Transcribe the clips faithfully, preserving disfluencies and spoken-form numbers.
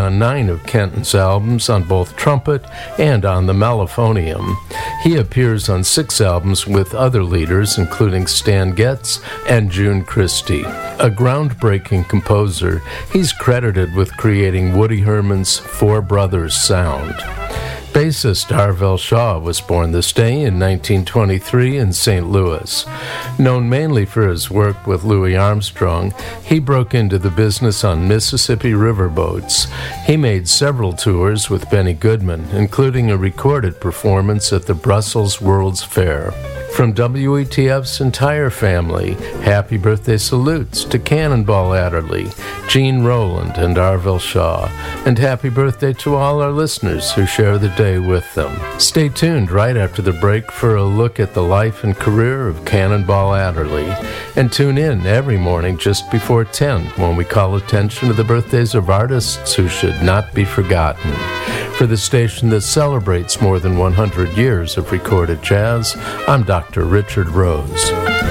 on nine of Kenton's albums on both trumpet and on the mellophonium. He appears on six albums with other leaders, including Stan Getz and June Christie. A groundbreaking composer, he's credited with creating Woody Herman's Four Brothers sound. Bassist Arvell Shaw was born this day in nineteen twenty-three in Saint Louis. Known mainly for his work with Louis Armstrong, he broke into the business on Mississippi River boats. He made several tours with Benny Goodman, including a recorded performance at the Brussels World's Fair. From W E T F's entire family, happy birthday salutes to Cannonball Adderley, Gene Rowland, and Arvell Shaw, and happy birthday to all our listeners who share the day with them. Stay tuned right after the break for a look at the life and career of Cannonball Adderley, and tune in every morning just before ten when we call attention to the birthdays of artists who should not be forgotten. For the station that celebrates more than one hundred years of recorded jazz, I'm Doctor Richard Rose.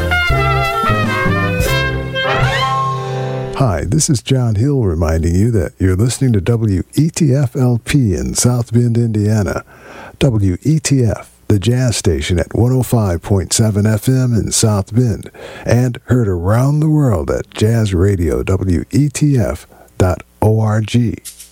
Hi, this is John Hill reminding you that you're listening to W E T F L P in South Bend, Indiana. W E T F, the jazz station at one oh five point seven F M in South Bend, and heard around the world at jazz radio W E T F dot org.